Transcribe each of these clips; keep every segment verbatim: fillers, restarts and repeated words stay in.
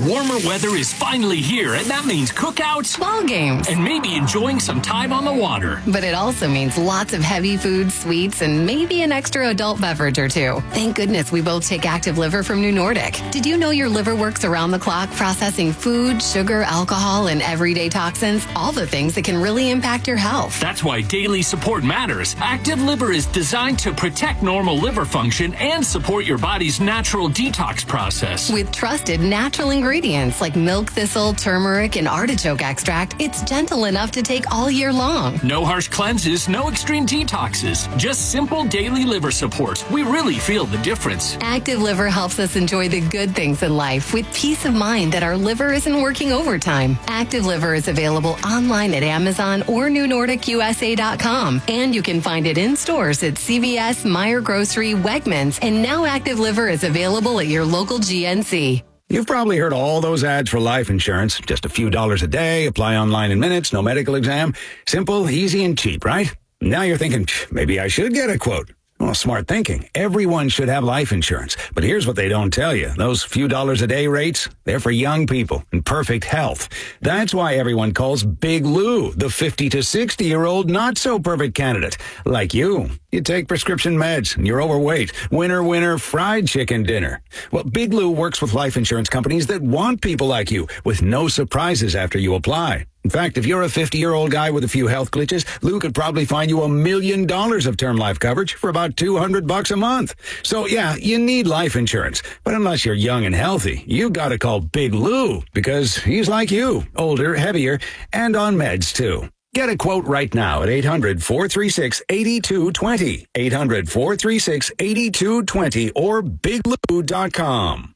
Warmer weather is finally here, and that means cookouts, ball games, and maybe enjoying some time on the water. But it also means lots of heavy food, sweets, and maybe an extra adult beverage or two. Thank goodness we both take Active Liver from New Nordic. Did you know your liver works around the clock processing food, sugar, alcohol, and everyday toxins? All the things that can really impact your health. That's why daily support matters. Active Liver is designed to protect normal liver function and support your body's natural detox process. With trusted natural ingredients like milk thistle, turmeric, and artichoke extract, it's gentle enough to take all year long. No harsh cleanses, no extreme detoxes. Just simple daily liver support. We really feel the difference. Active Liver helps us enjoy the good things in life with peace of mind that our liver isn't working overtime. Active Liver is available online at Amazon or new nordic u s a dot com. And you can find it in stores at C V S, Meijer Grocery, Wegmans, and now Active Liver is available at your local G N C. You've probably heard all those ads for life insurance. Just a few dollars a day, apply online in minutes, no medical exam. Simple, easy, and cheap, right? Now you're thinking, maybe I should get a quote. Well, smart thinking. Everyone should have life insurance. But here's what they don't tell you. Those few dollars a day rates, they're for young people in perfect health. That's why everyone calls Big Lou the fifty to sixty-year-old not-so-perfect candidate. Like you. You take prescription meds and you're overweight. Winner, winner, fried chicken dinner. Well, Big Lou works with life insurance companies that want people like you with no surprises after you apply. In fact, if you're a fifty-year-old guy with a few health glitches, Lou could probably find you a million dollars of term life coverage for about two hundred bucks a month. So yeah, you need life insurance. But unless you're young and healthy, you gotta call Big Lou because he's like you, older, heavier, and on meds too. Get a quote right now at eight hundred, four three six, eight two two zero, eight hundred, four three six, eight two two zero, or big lou dot com.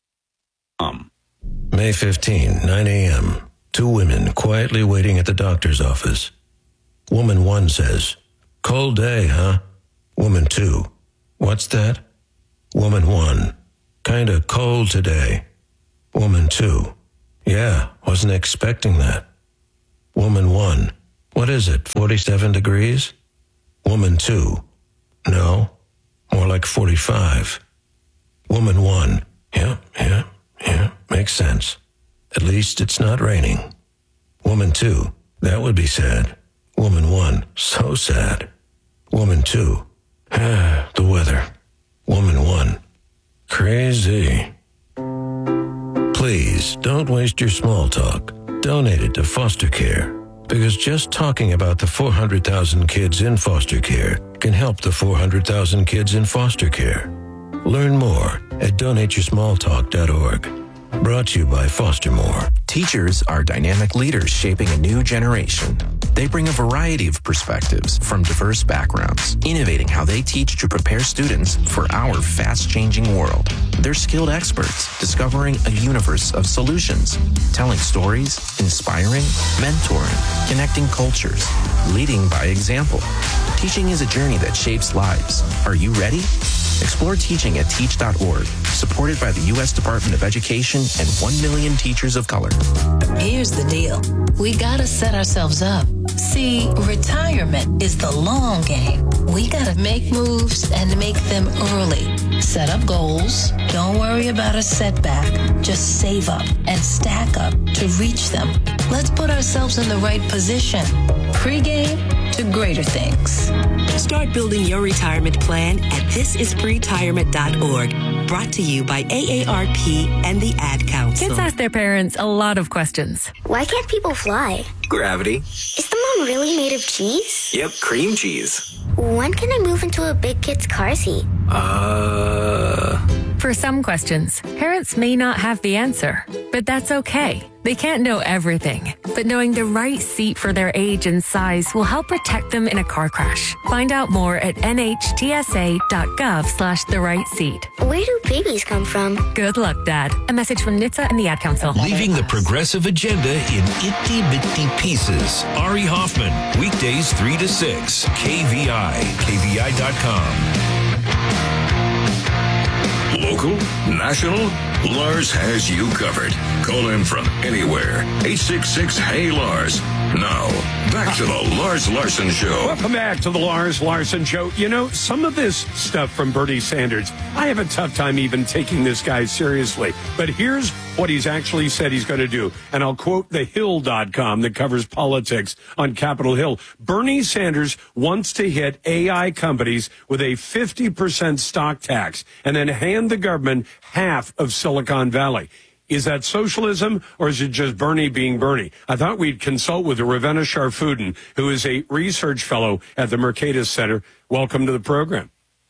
Um. May fifteenth, nine a.m. Two women quietly waiting at the doctor's office. Woman one says, "Cold day, huh?" Woman two, "What's that?" Woman one, "Kinda cold today." Woman two, "Yeah, wasn't expecting that." Woman one, "What is it, forty-seven degrees?" Woman two, "No, more like forty-five." Woman one, "Yeah, yeah, yeah, makes sense. At least it's not raining." Woman two, "That would be sad." Woman one, "So sad." Woman two, "Ah, the weather." Woman one, "Crazy." Please don't waste your small talk. Donate it to foster care, because just talking about the four hundred thousand kids in foster care can help the four hundred thousand kids in foster care. Learn more at donate your small talk dot org. Brought to you by Foster More. Teachers are dynamic leaders shaping a new generation. They bring a variety of perspectives from diverse backgrounds, innovating how they teach to prepare students for our fast-changing world. They're skilled experts, discovering a universe of solutions, telling stories, inspiring, mentoring, connecting cultures, leading by example. Teaching is a journey that shapes lives. Are you ready? Explore teaching at teach dot org, supported by the U S Department of Education and one million teachers of color. Here's the deal. We gotta set ourselves up. See, retirement is the long game. We gotta make moves and make them early. Set up goals. Don't worry about a setback. Just save up and stack up to reach them. Let's put ourselves in the right position. Pre-game to greater things. Start building your retirement plan at this is retirement dot org. Brought to you by A A R P and the Ad Council. Kids ask their parents a lot of questions. Why can't people fly? Gravity. Is the moon really made of cheese? Yep, cream cheese. When can I move into a big kid's car seat? Uh... For some questions, parents may not have the answer, but that's okay. They can't know everything, but knowing the right seat for their age and size will help protect them in a car crash. Find out more at N H T S A dot gov slash the right seat. Where do babies come from? Good luck, Dad. A message from N H T S A and the Ad Council. Leaving the progressive agenda in itty-bitty pieces. Ari Hoffman, weekdays three to six, K V I, K V I dot com. Local, national, Lars has you covered. Call in from anywhere. eight six six, hey Lars. Now, back to the Lars Larson Show. Welcome back to the Lars Larson Show. You know, some of this stuff from Bernie Sanders, I have a tough time even taking this guy seriously. But here's what he's actually said he's going to do. And I'll quote the hill dot com that covers politics on Capitol Hill. Bernie Sanders wants to hit A I companies with a fifty percent stock tax and then hand the government half of Silicon Valley. Is that socialism, or is it just Bernie being Bernie? I thought we'd consult with Ravenna Sharfudin, who is a research fellow at the Mercatus Center. Welcome to the program.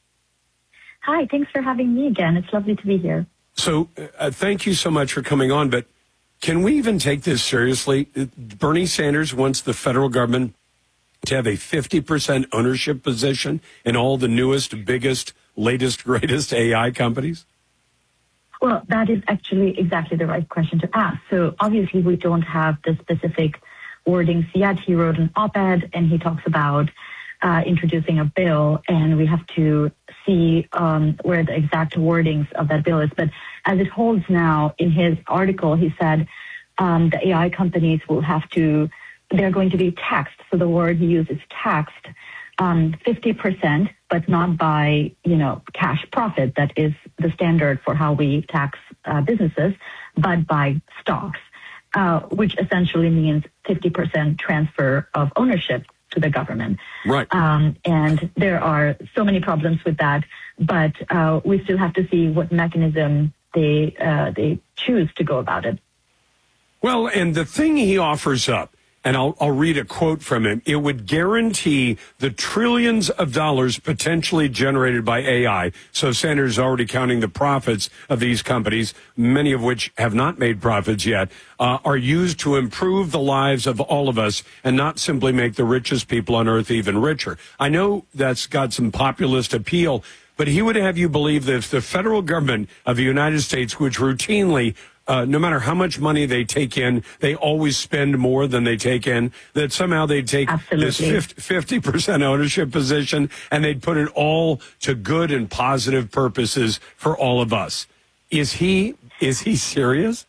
Hi, thanks for having me again. It's lovely to be here. So uh, thank you so much for coming on, but can we even take this seriously? Bernie Sanders wants the federal government to have a fifty percent ownership position in all the newest, biggest, latest, greatest A I companies? Well, that is actually exactly the right question to ask. So obviously we don't have the specific wordings yet. He wrote an op-ed and he talks about uh, introducing a bill, and we have to see um, where the exact wordings of that bill is. But as it holds now, in his article, he said um, the A I companies will have to, they're going to be taxed. So the word he used is taxed um, fifty percent, but not by, you know, cash profit. That is the standard for how we tax uh, businesses, but by stocks, uh, which essentially means fifty percent transfer of ownership to the government. Right. Um, and there are so many problems with that, but uh, we still have to see what mechanism they uh, they choose to go about it. Well, and the thing he offers up, and I'll, I'll read a quote from him, it would guarantee the trillions of dollars potentially generated by A I. So Sanders is already counting the profits of these companies, many of which have not made profits yet, uh, are used to improve the lives of all of us and not simply make the richest people on earth even richer. I know that's got some populist appeal, but he would have you believe that if the federal government of the United States, which routinely Uh, no matter how much money they take in, they always spend more than they take in, that somehow they'd take Absolutely. this fifty percent ownership position and they'd put it all to good and positive purposes for all of us. Is he, is he serious?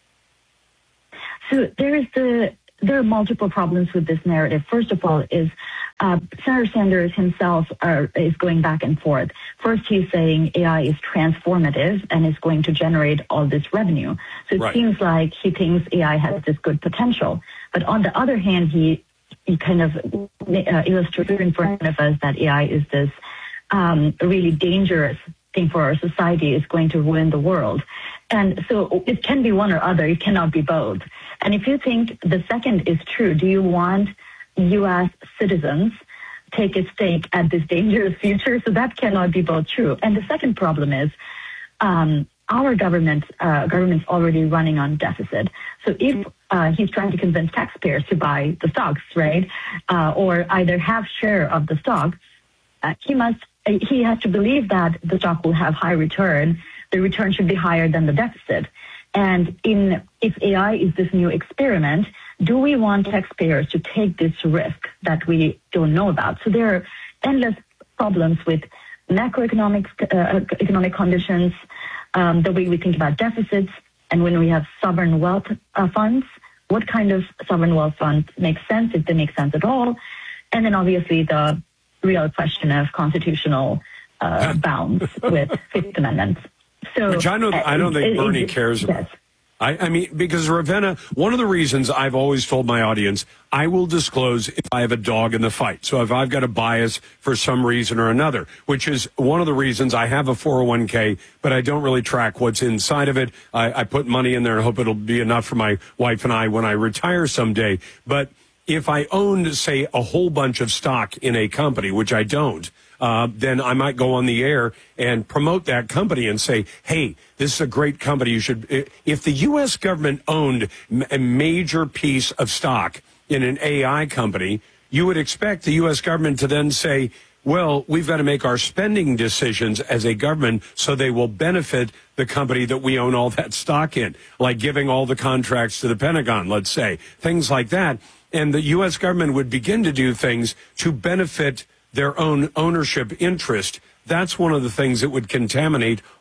So there is the, there are multiple problems with this narrative. First of all is uh, Senator Sanders himself are, is going back and forth. First, he's saying A I is transformative and is going to generate all this revenue. So it Right. seems like he thinks A I has this good potential. But on the other hand, he, he kind of uh, illustrated in front of us that A I is this um, really dangerous thing for our society, is going to ruin the world. And so it can be one or other. It cannot be both. And if you think the second is true, do you want U S citizens take a stake at this dangerous future? So that cannot be both true. And the second problem is um, our government, uh, government's already running on deficit. So if uh, he's trying to convince taxpayers to buy the stocks, right, uh, or either have share of the stock, uh, he must, uh, he has to believe that the stock will have high return. The return should be higher than the deficit. And in if A I is this new experiment, do we want taxpayers to take this risk that we don't know about? So there are endless problems with macroeconomic uh, economic conditions, um, the way we think about deficits, and when we have sovereign wealth uh, funds, what kind of sovereign wealth funds make sense, if they make sense at all, and then obviously the real question of constitutional uh, bounds with Fifth Amendment. So, Which I don't, I don't think it, Bernie it, cares yes. about. I, I mean, because Ravenna, one of the reasons I've always told my audience, I will disclose if I have a dog in the fight. So if I've got a bias for some reason or another, which is one of the reasons I have a four oh one k, but I don't really track what's inside of it. I, I put money in there and hope it'll be enough for my wife and I when I retire someday. But if I owned, say, a whole bunch of stock in a company, which I don't, Uh, then I might go on the air and promote that company and say, hey, this is a great company. You should, if the U S government owned a major piece of stock in an A I company, you would expect the U S government to then say, well, we've got to make our spending decisions as a government so they will benefit the company that we own all that stock in, like giving all the contracts to the Pentagon, let's say, things like that. And the U S government would begin to do things to benefit their own ownership interest. That's one of the things that would contaminate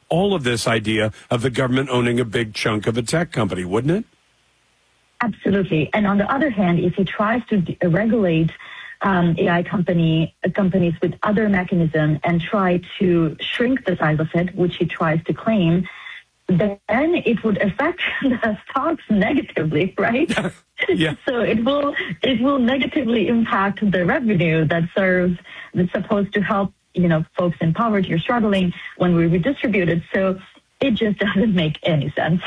all of this idea of the government owning a big chunk of a tech company, wouldn't it? Absolutely. And on the other hand, if he tries to de- regulate um, A I company uh, companies with other mechanisms and try to shrink the size of it, which he tries to claim, then it would affect the stocks negatively, right? Yeah. So it will it will negatively impact the revenue that serves that's supposed to help, you know, folks in poverty or struggling when we redistribute it. So it just doesn't make any sense.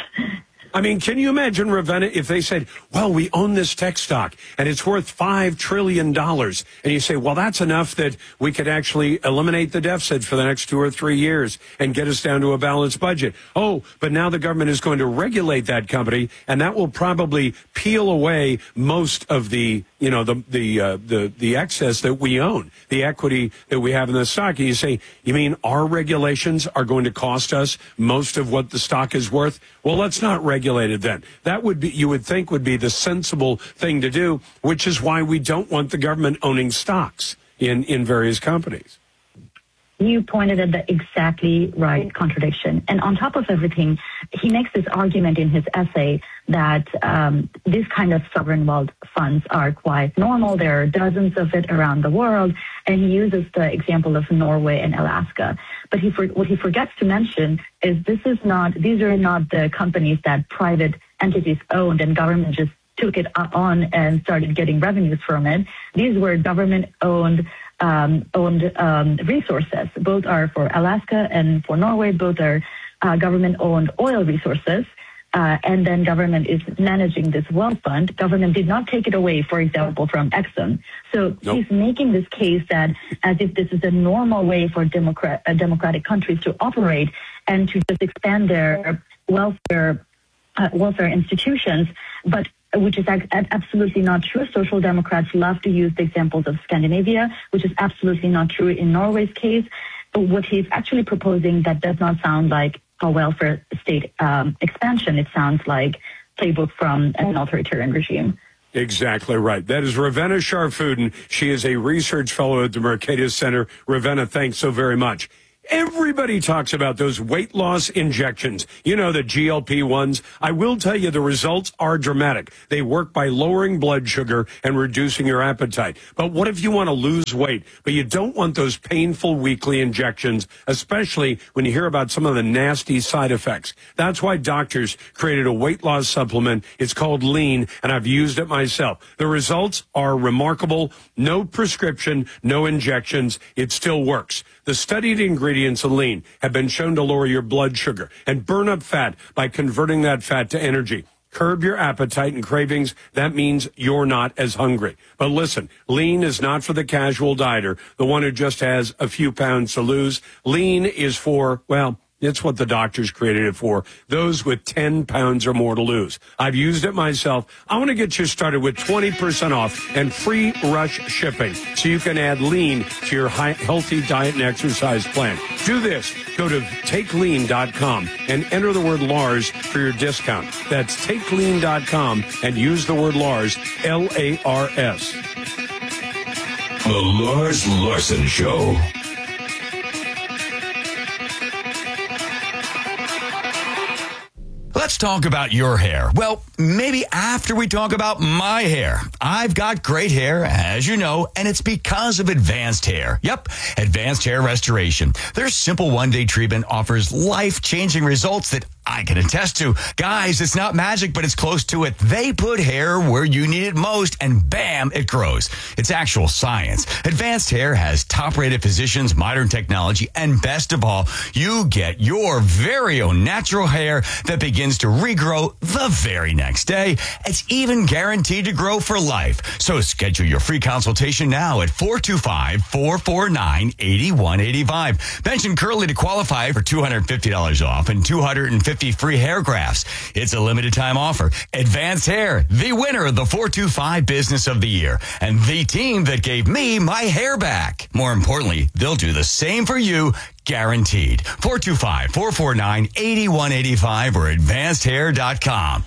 I mean, can you imagine, Ravenna, if they said, well, we own this tech stock and it's worth five trillion dollars. And you say, well, that's enough that we could actually eliminate the deficit for the next two or three years and get us down to a balanced budget. Oh, but now the government is going to regulate that company, and that will probably peel away most of the, you know, the the uh, the the excess that we own, the equity that we have in the stock. And you say, you mean our regulations are going to cost us most of what the stock is worth? Well, let's not regulate it then. That would be, you would think, would be the sensible thing to do, which is why we don't want the government owning stocks in, in various companies. You pointed at the exactly right contradiction. And on top of everything, he makes this argument in his essay that um, this kind of sovereign wealth funds are quite normal. There are dozens of it around the world. And he uses the example of Norway and Alaska. But he for, what he forgets to mention is this is not, these are not the companies that private entities owned and government just took it on and started getting revenues from it. These were government-owned Um, owned um, resources. Both are for Alaska and for Norway. Both are uh, government-owned oil resources. Uh, and then government is managing this wealth fund. Government did not take it away, for example, from Exxon. So nope. He's making this case that as if this is a normal way for democrat, uh, democratic countries to operate and to just expand their welfare uh, welfare institutions. But which is absolutely not true. Social Democrats love to use the examples of Scandinavia, which is absolutely not true in Norway's case. But what he's actually proposing, that does not sound like a welfare state um, expansion. It sounds like playbook from an authoritarian regime. Exactly right. That is Ravenna Sharfudin. She is a research fellow at the Mercatus Center. Ravenna, thanks so very much. Everybody talks about those weight loss injections. You know, the G L P ones. I will tell you the results are dramatic. They work by lowering blood sugar and reducing your appetite. But what if you want to lose weight, but you don't want those painful weekly injections, especially when you hear about some of the nasty side effects? That's why doctors created a weight loss supplement. It's called Lean, and I've used it myself. The results are remarkable. No prescription, no injections. It still works. The studied ingredients of Lean have been shown to lower your blood sugar and burn up fat by converting that fat to energy. Curb your appetite and cravings. That means you're not as hungry. But listen, Lean is not for the casual dieter, the one who just has a few pounds to lose. Lean is for, well, it's what the doctors created it for. Those with ten pounds or more to lose. I've used it myself. I want to get you started with twenty percent off and free rush shipping so you can add Lean to your high, healthy diet and exercise plan. Do this. Go to take lean dot com and enter the word Lars for your discount. That's take lean dot com and use the word Lars, L A R S. The Lars Larson Show. Let's talk about your hair. Well, maybe after we talk about my hair. I've got great hair, as you know, and it's because of Advanced Hair. Yep, Advanced Hair Restoration. Their simple one-day treatment offers life-changing results that I can attest to. Guys, it's not magic, but it's close to it. They put hair where you need it most, and bam, it grows. It's actual science. Advanced Hair has top-rated physicians, modern technology, and best of all, you get your very own natural hair that begins to regrow the very next day. It's even guaranteed to grow for life. So schedule your free consultation now at four two five, four four nine, eight one eight five. Mention Curly to qualify for two hundred fifty dollars off and two hundred fifty free hair grafts. It's a limited time offer. Advanced Hair, the winner of the four two five Business of the Year, and the team that gave me my hair back. More importantly, they'll do the same for you, guaranteed. four two five, four four nine, eight one eight five or advanced hair dot com.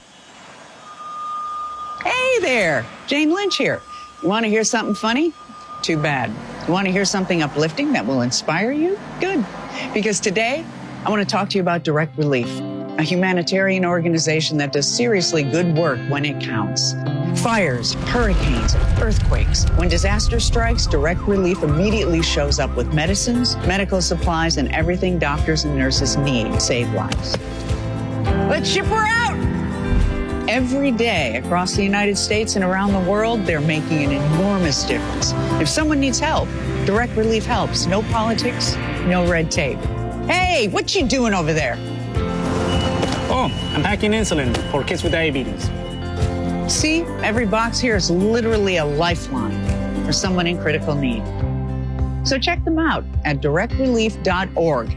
Hey there, Jane Lynch here. You want to hear something funny? Too bad. You want to hear something uplifting that will inspire you? Good. Because today, I want to talk to you about Direct Relief, a humanitarian organization that does seriously good work when it counts. Fires, hurricanes, earthquakes. When disaster strikes, Direct Relief immediately shows up with medicines, medical supplies, and everything doctors and nurses need to save lives. Let's ship her out! Every day across the United States and around the world, they're making an enormous difference. If someone needs help, Direct Relief helps. No politics, no red tape. Hey, what you doing over there? Oh, I'm packing insulin for kids with diabetes. See, every box here is literally a lifeline for someone in critical need. So check them out at direct relief dot org.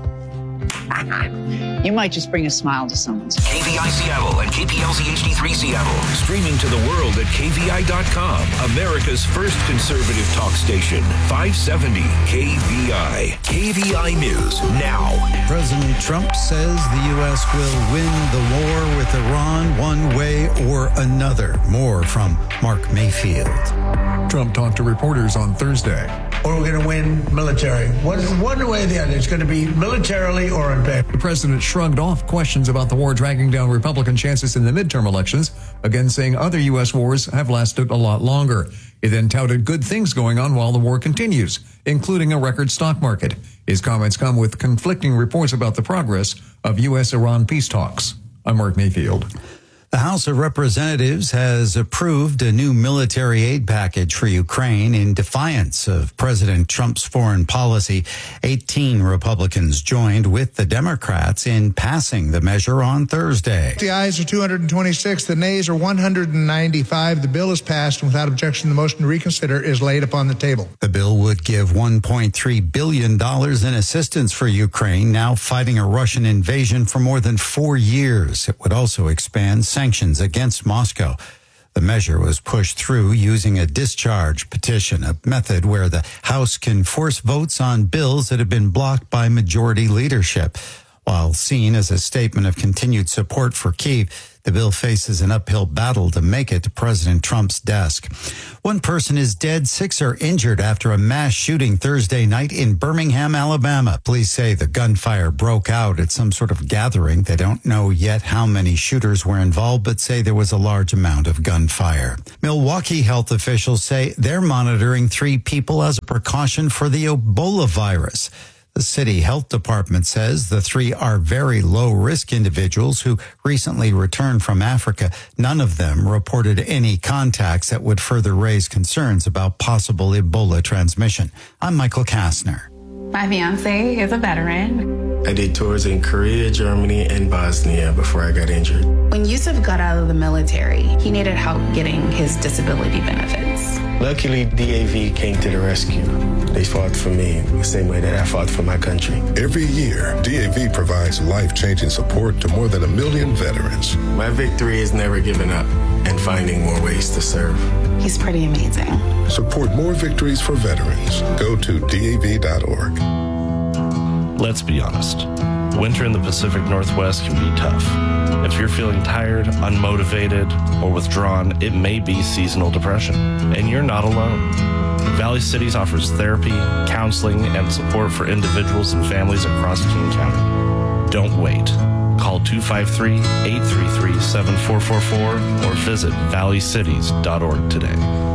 You might just bring a smile to someone's face. K V I Seattle and K P L Z H D three Seattle. Streaming to the world at K V I dot com. America's first conservative talk station. five seventy K V I. K V I News now. President Trump says the U S will win the war with Iran one way or another. More from Mark Mayfield. Trump talked to reporters on Thursday. Or we're going to win military. One, one way or the other. It's going to be militarily or on paper. The president shrugged off questions about the war dragging down Republican chances in the midterm elections, again saying other U S wars have lasted a lot longer. He then touted good things going on while the war continues, including a record stock market. His comments come with conflicting reports about the progress of U S Iran peace talks. I'm Mark Mayfield. The House of Representatives has approved a new military aid package for Ukraine in defiance of President Trump's foreign policy. eighteen Republicans joined with the Democrats in passing the measure on Thursday. The ayes are two hundred twenty-six, the nays are one hundred ninety-five. The bill is passed, and without objection, the motion to reconsider is laid upon the table. The bill would give one point three billion dollars in assistance for Ukraine, now fighting a Russian invasion for more than four years. It would also expand sanctions against Moscow. The measure was pushed through using a discharge petition, a method where the House can force votes on bills that have been blocked by majority leadership. While seen as a statement of continued support for Kyiv, the bill faces an uphill battle to make it to President Trump's desk. One person is dead, six are injured after a mass shooting Thursday night in Birmingham, Alabama. Police say the gunfire broke out at some sort of gathering. They don't know yet how many shooters were involved, but say there was a large amount of gunfire. Milwaukee health officials say they're monitoring three people as a precaution for the Ebola virus. The city health department says the three are very low-risk individuals who recently returned from Africa. None of them reported any contacts that would further raise concerns about possible Ebola transmission. I'm Michael Kastner. My fiance is a veteran. I did tours in Korea, Germany, and Bosnia before I got injured. When Yusuf got out of the military, he needed help getting his disability benefits. Luckily, D A V came to the rescue. They fought for me the same way that I fought for my country. Every year, D A V provides life-changing support to more than a million veterans. My victory is never giving up and finding more ways to serve. He's pretty amazing. Support more victories for veterans. Go to D A V dot org. Let's be honest. Winter in the Pacific Northwest can be tough. If you're feeling tired, unmotivated, or withdrawn, it may be seasonal depression. And you're not alone. Valley Cities offers therapy, counseling, and support for individuals and families across King County. Don't wait. Call two five three, eight three three, seven four four four or visit valley cities dot org today.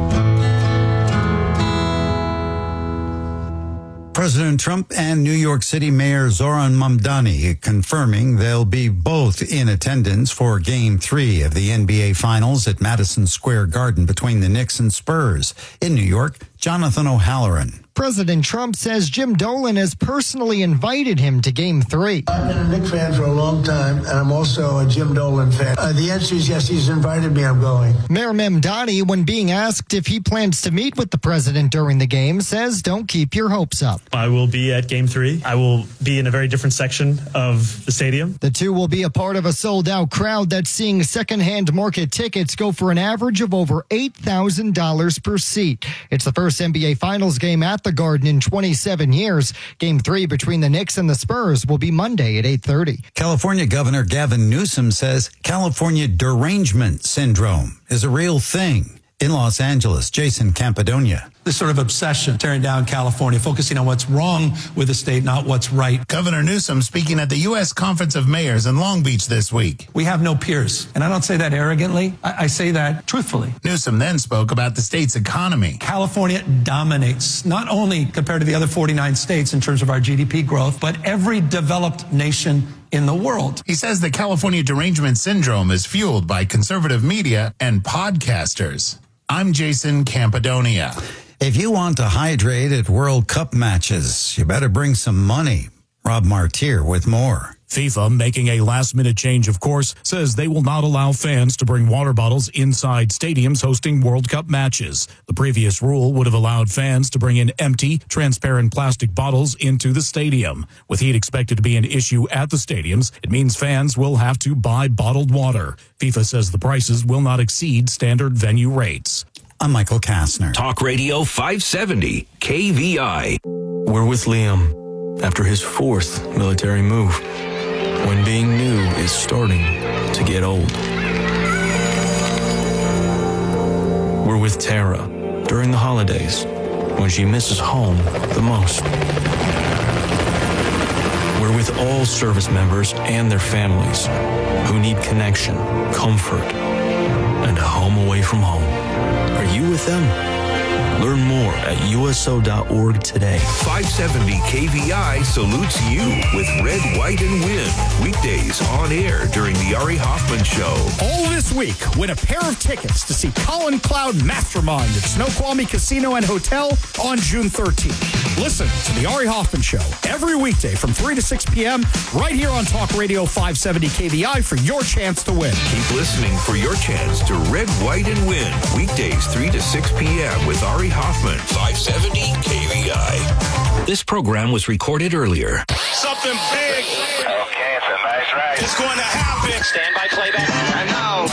President Trump and New York City Mayor Zohran Mamdani confirming they'll be both in attendance for Game three of the N B A Finals at Madison Square Garden between the Knicks and Spurs. In New York, Jonathan O'Halloran. President Trump says Jim Dolan has personally invited him to Game three. I've been a Knicks fan for a long time, and I'm also a Jim Dolan fan. Uh, the answer is yes, he's invited me, I'm going. Mayor Mamdani, when being asked if he plans to meet with the president during the game, says don't keep your hopes up. I will be at Game three. I will be in a very different section of the stadium. The two will be a part of a sold-out crowd that's seeing secondhand market tickets go for an average of over eight thousand dollars per seat. It's the first N B A Finals game at the Garden in twenty-seven years. Game three between the Knicks and the Spurs will be Monday at eight thirty. California Governor Gavin Newsom says California derangement syndrome is a real thing. In Los Angeles, Jason Campidonia. this sort of obsession, tearing down California, focusing on what's wrong with the state, not what's right. Governor Newsom speaking at the U S Conference of Mayors in Long Beach this week. We have no peers. And I don't say that arrogantly. I, I say that truthfully. Newsom then spoke about the state's economy. California dominates, not only compared to the other forty-nine states in terms of our G D P growth, but every developed nation in the world. He says the California derangement syndrome is fueled by conservative media and podcasters. I'm Jason Campadonia. If you want to hydrate at World Cup matches, you better bring some money. Rob Martier with more. FIFA, making a last-minute change, of course, says they will not allow fans to bring water bottles inside stadiums hosting World Cup matches. The previous rule would have allowed fans to bring in empty, transparent plastic bottles into the stadium. With heat expected to be an issue at the stadiums, it means fans will have to buy bottled water. FIFA says the prices will not exceed standard venue rates. I'm Michael Kastner. Talk Radio five seventy, K V I. We're with Liam after his fourth military move, when being new is starting to get old. We're with Tara during the holidays, when she misses home the most. We're with all service members and their families who need connection, comfort, and a home away from home. Are you with them? Learn more at U S O dot org today. five seventy K V I salutes you with Red, White, and Win. Weekdays on air during the Ari Hoffman Show. All this week, win a pair of tickets to see Colin Cloud Mastermind at Snoqualmie Casino and Hotel on June thirteenth. Listen to the Ari Hoffman Show every weekday from three to six p.m. right here on Talk Radio five seventy K V I for your chance to win. Keep listening for your chance to Red, White, and Win. Weekdays three to six p.m. with Ari Hoffman, five seventy K V I. This program was recorded earlier. Something big. Okay, it's a nice ride. It's going to happen. Stand by playback. I know.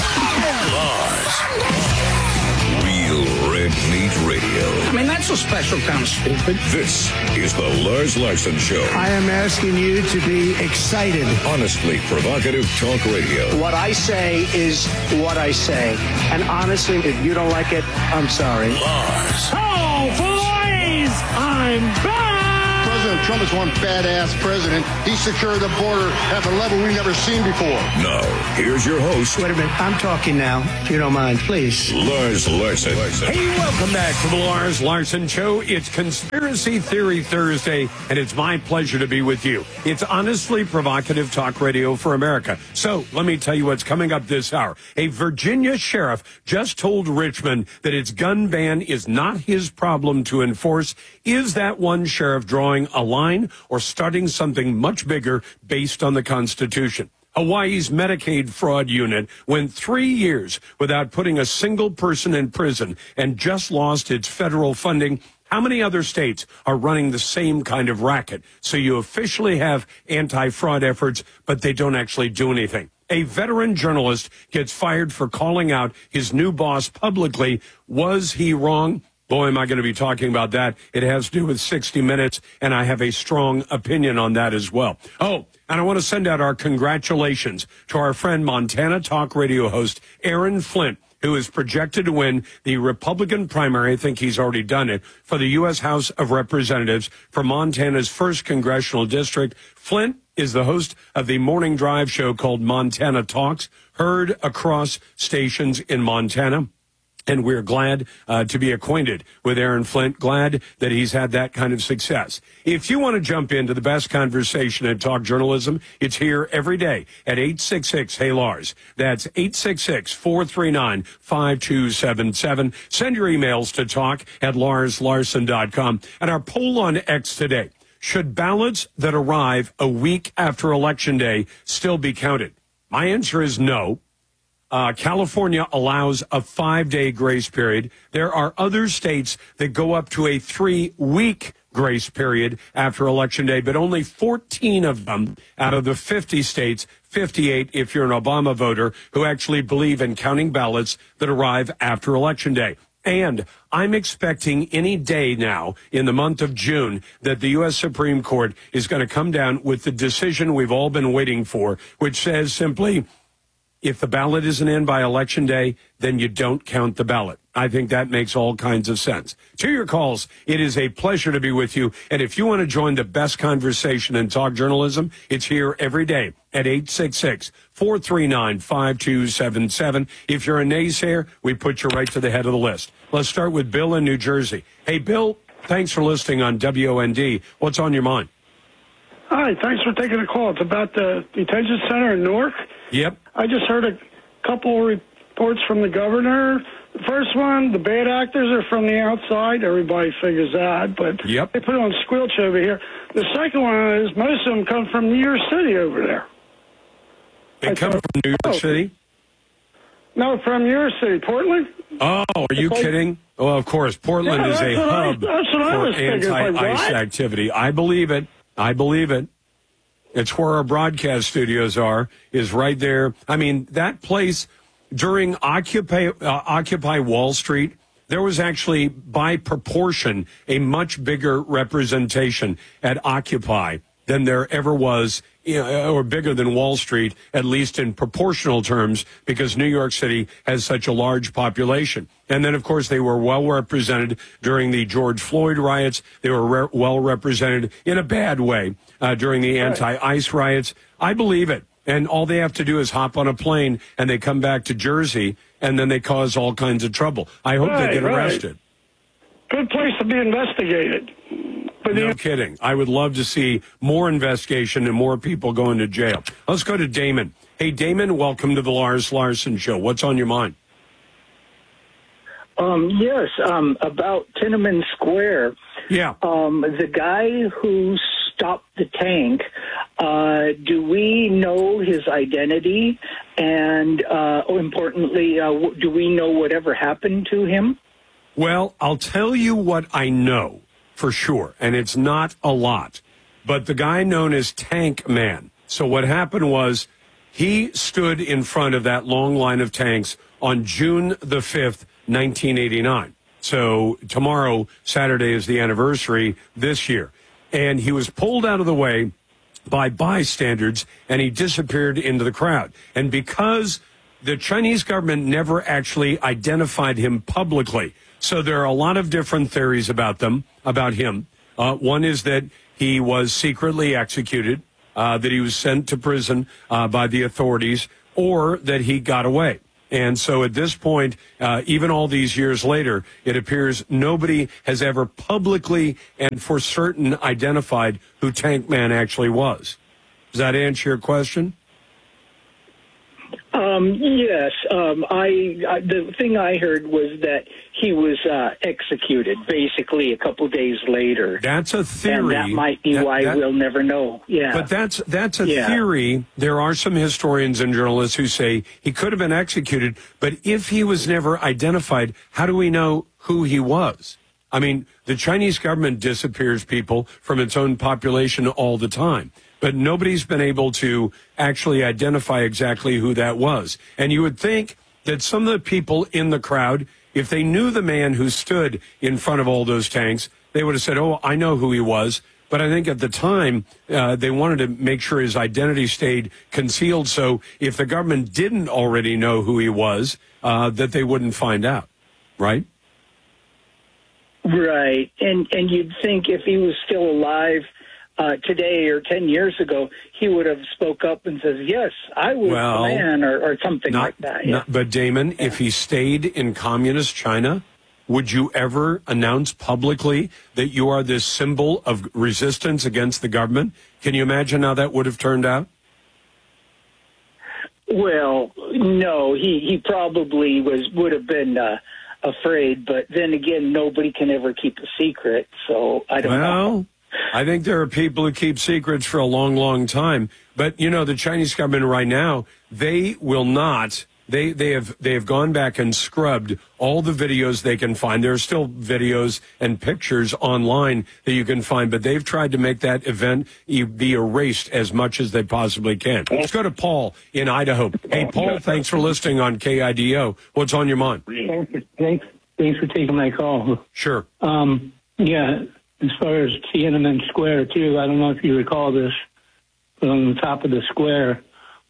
Lars. Real Red Meat Radio. I mean, that's a special kind of stupid. This is the Lars Larson Show. I am asking you to be excited. Honestly provocative talk radio. What I say is what I say. And honestly, if you don't like it, I'm sorry. Lars. Oh, boys! I'm back! President Trump is one badass president. He secured the border at a level we've never seen before. Now, here's your host. Wait a minute. I'm talking now, if you don't mind, please. Lars Larson. Hey, welcome back to the Lars Larson Show. It's Conspiracy Theory Thursday, and it's my pleasure to be with you. It's honestly provocative talk radio for America. So let me tell you what's coming up this hour. A Virginia sheriff just told Richmond that its gun ban is not his problem to enforce. Is that one sheriff drawing a line or starting something much bigger based on the Constitution? Hawaii's Medicaid fraud unit went three years without putting a single person in prison and just lost its federal funding. How many other states are running the same kind of racket? So you officially have anti-fraud efforts, but they don't actually do anything. A veteran journalist gets fired for calling out his new boss publicly. Was he wrong? Boy, am I going to be talking about that. It has to do with sixty minutes, and I have a strong opinion on that as well. Oh, and I want to send out our congratulations to our friend Montana Talk Radio host Aaron Flint, who is projected to win the Republican primary. I think he's already done it for the U S House of Representatives for Montana's first congressional district. Flint is the host of the morning drive show called Montana Talks, heard across stations in Montana. And we're glad uh, to be acquainted with Aaron Flint, glad that he's had that kind of success. If you want to jump into the best conversation in talk journalism, it's here every day at eight six six, hey Lars. That's eight six six, four three nine, five two seven seven. Send your emails to talk at lars larson dot com. And our poll on X today, should ballots that arrive a week after Election Day still be counted? My answer is no. Uh, California allows a five-day grace period. There are other states that go up to a three-week grace period after Election Day, but only fourteen of them out of the fifty states, fifty-eight if you're an Obama voter, who actually believe in counting ballots that arrive after Election Day. And I'm expecting any day now in the month of June that the U S Supreme Court is going to come down with the decision we've all been waiting for, which says simply, if the ballot isn't in by Election Day, then you don't count the ballot. I think that makes all kinds of sense. To your calls, it is a pleasure to be with you. And if you want to join the best conversation in talk journalism, it's here every day at eight six six, four three nine, five two seven seven. If you're a naysayer, we put you right to the head of the list. Let's start with Bill in New Jersey. Hey, Bill, thanks for listening on W O N D. What's on your mind? Hi, thanks for taking the call. It's about the detention center in Newark. Yep. I just heard a couple reports from the governor. The first one, the bad actors are from the outside. Everybody figures that, but yep. they put on squelch over here. The second one is most of them come from New York City over there. They I come thought, from New York oh, City? No, from New York City. Portland? Oh, are you Like, kidding? Well, of course. Portland yeah, is a hub hub I, that's what I for was thinking. anti-ice Like, activity. I believe it. I believe it. It's where our broadcast studios are, is right there. I mean, that place during Occupy, uh, Occupy Wall Street, there was actually, by proportion, a much bigger representation at Occupy than there ever was, you know, or bigger than Wall Street, at least in proportional terms, because New York City has such a large population. And then, of course, they were well represented during the George Floyd riots. They were re- well represented in a bad way uh, during the anti-ICE riots. I believe it. And all they have to do is hop on a plane and they come back to Jersey and then they cause all kinds of trouble. I hope right, they get right. arrested. Good place to be investigated. But No the, kidding. I would love to see more investigation and more people going to jail. Let's go to Damon. Hey, Damon, welcome to the Lars Larson Show. What's on your mind? Um, yes, um, about Tiananmen Square. Yeah. Um, the guy who stopped the tank, uh, do we know his identity? And uh, importantly, uh, do we know whatever happened to him? Well, I'll tell you what I know for sure, and it's not a lot. But the guy known as Tank Man. So what happened was he stood in front of that long line of tanks on June the fifth, nineteen eighty-nine. So tomorrow, Saturday, is the anniversary this year. And he was pulled out of the way by bystanders, and he disappeared into the crowd. And because the Chinese government never actually identified him publicly, so there are a lot of different theories about them, about him. Uh, one is that he was secretly executed, uh, that he was sent to prison uh, by the authorities, or that he got away. And so at this point, uh, even all these years later, it appears nobody has ever publicly and for certain identified who Tank Man actually was. Does that answer your question? Um, yes. Um, I, I the thing I heard was that he was uh, executed basically a couple days later. That's a theory. And that might be that, why that, we'll never know. Yeah. But that's that's a yeah. theory. There are some historians and journalists who say he could have been executed, but if he was never identified, how do we know who he was? I mean, the Chinese government disappears people from its own population all the time, but nobody's been able to actually identify exactly who that was. And you would think that some of the people in the crowd, if they knew the man who stood in front of all those tanks, they would have said, oh, I know who he was. But I think at the time, uh, they wanted to make sure his identity stayed concealed. So if the government didn't already know who he was, uh, that they wouldn't find out, right? Right. And, and you'd think if he was still alive uh, today or ten years ago, he would have spoke up and says, yes, I was well, the man, or, or something not, like that. Yeah. Not, but Damon, yeah. if he stayed in communist China, would you ever announce publicly that you are this symbol of resistance against the government? Can you imagine how that would have turned out? Well, no, he, he probably was would have been uh, afraid, but then again, nobody can ever keep a secret, so I don't well, know. Well, I think there are people who keep secrets for a long, long time. But, you know, the Chinese government right now, they will not, they, they have they have gone back and scrubbed all the videos they can find. There are still videos and pictures online that you can find, but they've tried to make that event be erased as much as they possibly can. Let's go to Paul in Idaho. Hey, Paul, thanks for listening on K I D O. What's on your mind? Thanks, thanks for taking my call. Sure. Um, yeah. As far as Tiananmen Square, too, I don't know if you recall this, but on the top of the square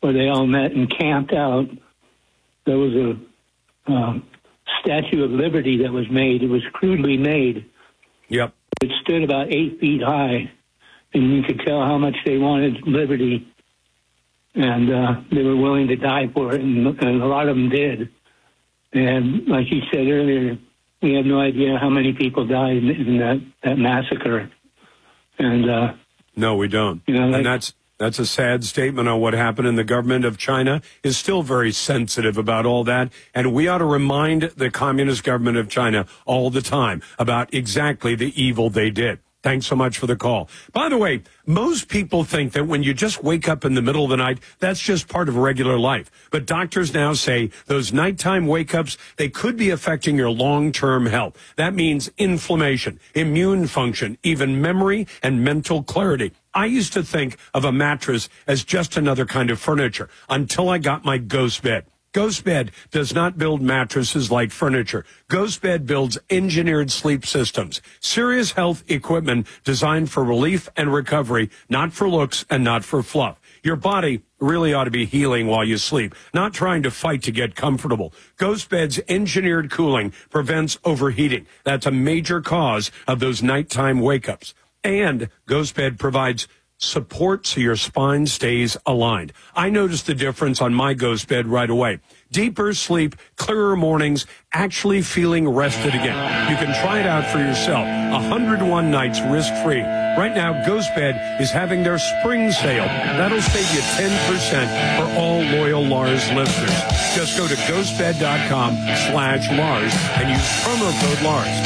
where they all met and camped out, there was a uh, Statue of Liberty that was made. It was crudely made. Yep. It stood about eight feet high, and you could tell how much they wanted liberty, and uh, they were willing to die for it, and, and a lot of them did. And like you said earlier, we have no idea how many people died in, in that, that massacre. And uh, no, we don't. You know, like, and that's that's a sad statement on what happened. And the government of China is still very sensitive about all that. And we ought to remind the communist government of China all the time about exactly the evil they did. Thanks so much for the call. By the way, most people think that when you just wake up in the middle of the night, that's just part of regular life. But doctors now say those nighttime wake-ups, they could be affecting your long-term health. That means inflammation, immune function, even memory and mental clarity. I used to think of a mattress as just another kind of furniture until I got my Ghost bed. Ghost Bed does not build mattresses like furniture. Ghost Bed builds engineered sleep systems, serious health equipment designed for relief and recovery, not for looks and not for fluff. Your body really ought to be healing while you sleep, not trying to fight to get comfortable. Ghost Bed's engineered cooling prevents overheating. That's a major cause of those nighttime wake-ups. And Ghost Bed provides support so your spine stays aligned. I noticed the difference on my Ghost Bed right away. Deeper sleep, clearer mornings, actually feeling rested again. You can try it out for yourself. one hundred one nights risk-free. Right now, Ghost Bed is having their spring sale. That'll save you ten percent for all loyal Lars listeners. Just go to ghostbed dot com slash Lars and use promo code Lars.